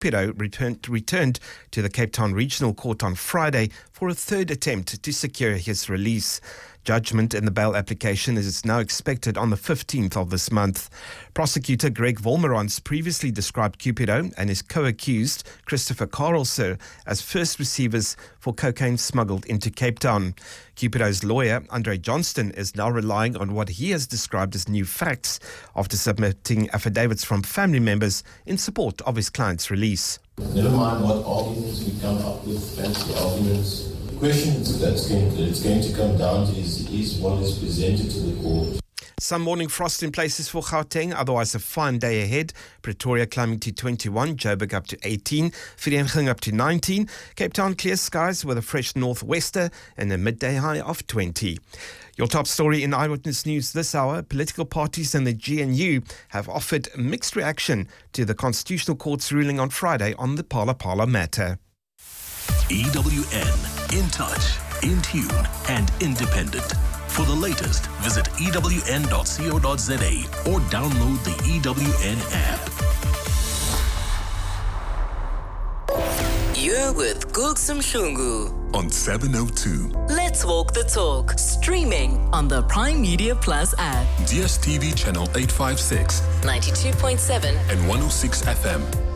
Cupido returned to the Cape Town Regional Court on Friday for a third attempt to secure his release. Judgment in the bail application is now expected on the 15th of this month. Prosecutor Greg Volmerans previously described Cupido and his co-accused, Christopher Carlser, as first receivers for cocaine smuggled into Cape Town. Cupido's lawyer, Andre Johnston, is now relying on what he has described as new facts after submitting affidavits from family members in support of his client's release. Never mind what arguments we come up with, fancy arguments. The question it's going to come down to is what is presented to the court. Some morning frost in places for Gauteng, otherwise a fine day ahead. Pretoria climbing to 21, Joburg up to 18, Vereeniging up to 19, Cape Town clear skies with a fresh northwester and a midday high of 20. Your top story in Eyewitness News this hour, political parties and the GNU have offered mixed reaction to the Constitutional Court's ruling on Friday on the Phala matter. EWN, in touch, in tune and independent. For the latest, visit ewn.co.za or download the EWN app. You're with Gulsum Shungu on 702. Let's walk the talk. Streaming on the Prime Media Plus app. DSTV channel 856, 92.7 and 106 FM.